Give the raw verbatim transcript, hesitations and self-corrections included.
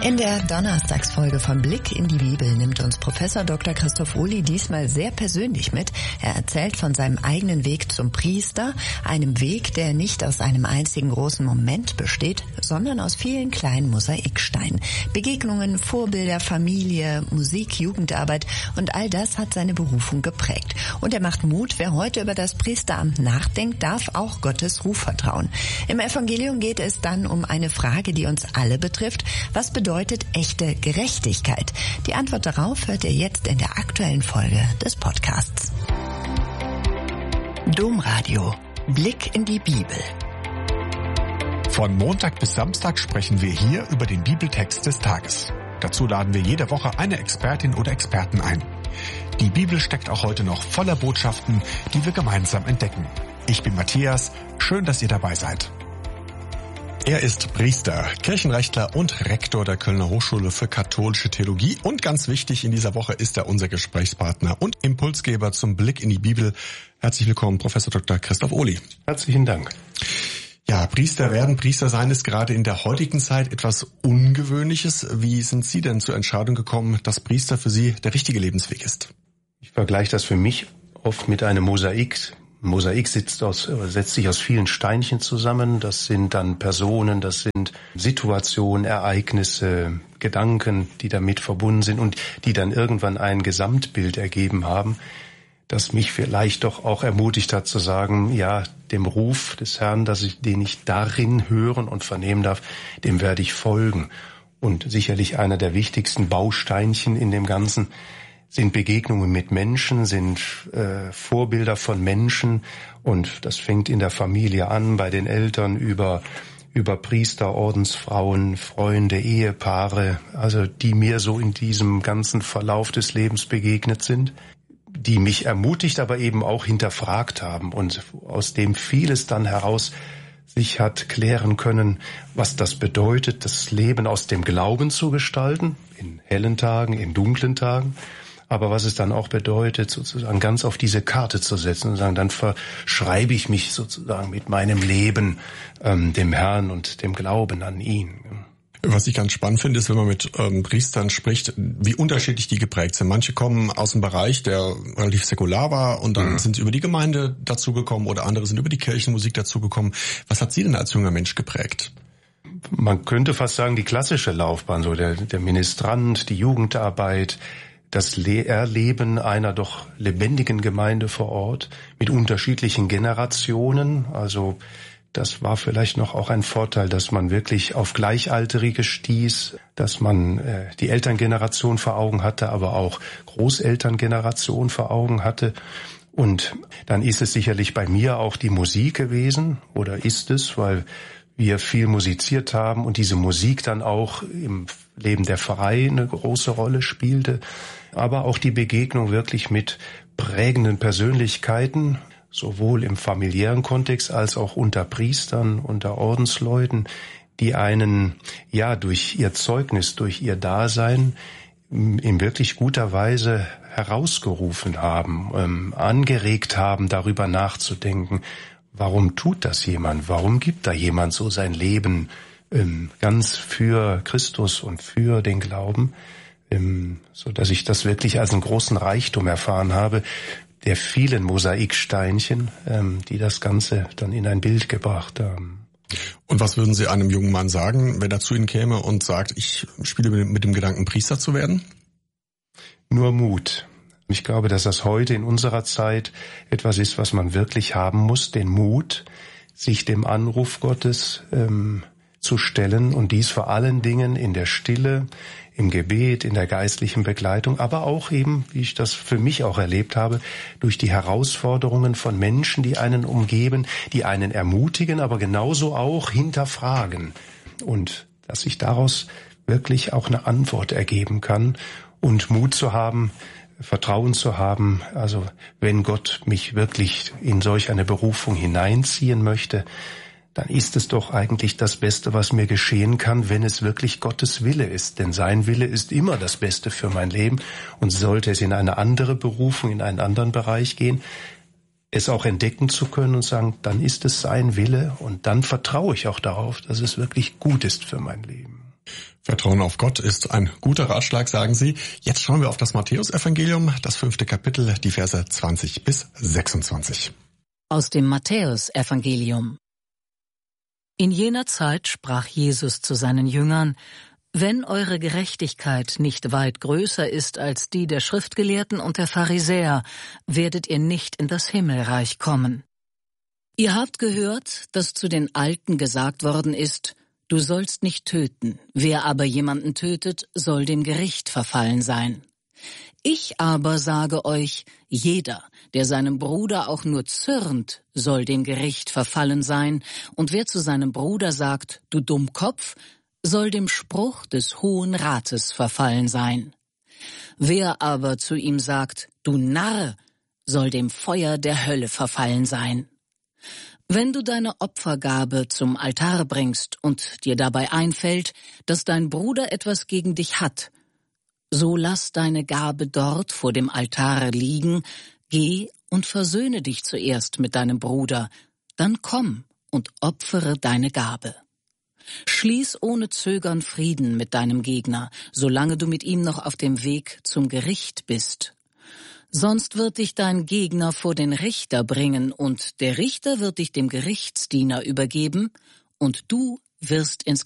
In der Donnerstagsfolge von Blick in die Bibel nimmt uns Professor Doktor Christoph Ohly diesmal sehr persönlich mit. Er erzählt von seinem eigenen Weg zum Priester, einem Weg, der nicht aus einem einzigen großen Moment besteht, sondern aus vielen kleinen Mosaiksteinen. Begegnungen, Vorbilder, Familie, Musik, Jugendarbeit und all das hat seine Berufung geprägt. Und er macht Mut, wer heute über das Priesteramt nachdenkt, darf auch Gottes Ruf vertrauen. Im Evangelium geht es dann um eine Frage, die uns alle betrifft. Was bedeutet bedeutet echte Gerechtigkeit? Die Antwort darauf hört ihr jetzt in der aktuellen Folge des Podcasts. Domradio. Blick in die Bibel. Von Montag bis Samstag sprechen wir hier über den Bibeltext des Tages. Dazu laden wir jede Woche eine Expertin oder Experten ein. Die Bibel steckt auch heute noch voller Botschaften, die wir gemeinsam entdecken. Ich bin Matthias, schön, dass ihr dabei seid. Er ist Priester, Kirchenrechtler und Rektor der Kölner Hochschule für katholische Theologie. Und ganz wichtig, in dieser Woche ist er unser Gesprächspartner und Impulsgeber zum Blick in die Bibel. Herzlich willkommen, Professor Doktor Christoph Ohly. Herzlichen Dank. Ja, Priester werden, Priester sein ist gerade in der heutigen Zeit etwas Ungewöhnliches. Wie sind Sie denn zur Entscheidung gekommen, dass Priester für Sie der richtige Lebensweg ist? Ich vergleiche das für mich oft mit einem Mosaik. Ein Mosaik sitzt aus, setzt sich aus vielen Steinchen zusammen. Das sind dann Personen, das sind Situationen, Ereignisse, Gedanken, die damit verbunden sind und die dann irgendwann ein Gesamtbild ergeben haben, das mich vielleicht doch auch ermutigt hat zu sagen, ja, dem Ruf des Herrn, dass ich, den ich darin hören und vernehmen darf, dem werde ich folgen. Und sicherlich einer der wichtigsten Bausteinchen in dem Ganzen sind Begegnungen mit Menschen, sind äh, Vorbilder von Menschen, und das fängt in der Familie an, bei den Eltern über über Priester, Ordensfrauen, Freunde, Ehepaare, also die mir so in diesem ganzen Verlauf des Lebens begegnet sind, die mich ermutigt, aber eben auch hinterfragt haben und aus dem vieles dann heraus sich hat klären können, was das bedeutet, das Leben aus dem Glauben zu gestalten, in hellen Tagen, in dunklen Tagen, aber was es dann auch bedeutet, sozusagen ganz auf diese Karte zu setzen und sagen, dann verschreibe ich mich sozusagen mit meinem Leben ähm, dem Herrn und dem Glauben an ihn. Was ich ganz spannend finde, ist, wenn man mit ähm, Priestern spricht, wie unterschiedlich die geprägt sind. Manche kommen aus einem Bereich, der relativ säkular war, und dann mhm. sind sie über die Gemeinde dazugekommen, oder andere sind über die Kirchenmusik dazugekommen. Was hat Sie denn als junger Mensch geprägt? Man könnte fast sagen, die klassische Laufbahn, so der, der Ministrant, die Jugendarbeit, das Erleben einer doch lebendigen Gemeinde vor Ort mit unterschiedlichen Generationen. Also das war vielleicht noch auch ein Vorteil, dass man wirklich auf Gleichaltrige stieß, dass man äh, die Elterngeneration vor Augen hatte, aber auch Großelterngeneration vor Augen hatte. Und dann ist es sicherlich bei mir auch die Musik gewesen, oder ist es, weil wir viel musiziert haben und diese Musik dann auch im Leben der Pfarrei eine große Rolle spielte, aber auch die Begegnung wirklich mit prägenden Persönlichkeiten, sowohl im familiären Kontext als auch unter Priestern, unter Ordensleuten, die einen ja durch ihr Zeugnis, durch ihr Dasein in wirklich guter Weise herausgerufen haben, ähm, angeregt haben, darüber nachzudenken, warum tut das jemand? Warum gibt da jemand so sein Leben ähm, ganz für Christus und für den Glauben, ähm, so dass ich das wirklich als einen großen Reichtum erfahren habe, der vielen Mosaiksteinchen, ähm, die das Ganze dann in ein Bild gebracht haben. Und was würden Sie einem jungen Mann sagen, wenn er zu Ihnen käme und sagt, ich spiele mit dem Gedanken, Priester zu werden? Nur Mut. Ich glaube, dass das heute in unserer Zeit etwas ist, was man wirklich haben muss, den Mut, sich dem Anruf Gottes ähm, zu stellen, und dies vor allen Dingen in der Stille, im Gebet, in der geistlichen Begleitung, aber auch eben, wie ich das für mich auch erlebt habe, durch die Herausforderungen von Menschen, die einen umgeben, die einen ermutigen, aber genauso auch hinterfragen, und dass sich daraus wirklich auch eine Antwort ergeben kann, und Mut zu haben, Vertrauen zu haben, also wenn Gott mich wirklich in solch eine Berufung hineinziehen möchte, dann ist es doch eigentlich das Beste, was mir geschehen kann, wenn es wirklich Gottes Wille ist. Denn sein Wille ist immer das Beste für mein Leben, und sollte es in eine andere Berufung, in einen anderen Bereich gehen, es auch entdecken zu können und sagen, dann ist es sein Wille, und dann vertraue ich auch darauf, dass es wirklich gut ist für mein Leben. Vertrauen auf Gott ist ein guter Ratschlag, sagen Sie. Jetzt schauen wir auf das Matthäusevangelium, das fünfte Kapitel, die Verse zwanzig bis sechsundzwanzig. Aus dem Matthäusevangelium. In jener Zeit sprach Jesus zu seinen Jüngern: Wenn eure Gerechtigkeit nicht weit größer ist als die der Schriftgelehrten und der Pharisäer, werdet ihr nicht in das Himmelreich kommen. Ihr habt gehört, dass zu den Alten gesagt worden ist: Du sollst nicht töten, wer aber jemanden tötet, soll dem Gericht verfallen sein. Ich aber sage euch, jeder, der seinem Bruder auch nur zürnt, soll dem Gericht verfallen sein, und wer zu seinem Bruder sagt, du Dummkopf, soll dem Spruch des Hohen Rates verfallen sein. Wer aber zu ihm sagt, du Narr, soll dem Feuer der Hölle verfallen sein. Wenn du deine Opfergabe zum Altar bringst und dir dabei einfällt, dass dein Bruder etwas gegen dich hat, so lass deine Gabe dort vor dem Altar liegen, geh und versöhne dich zuerst mit deinem Bruder, dann komm und opfere deine Gabe. Schließ ohne Zögern Frieden mit deinem Gegner, solange du mit ihm noch auf dem Weg zum Gericht bist. Sonst wird dich dein Gegner vor den Richter bringen, und der Richter wird dich dem Gerichtsdiener übergeben, und du wirst ins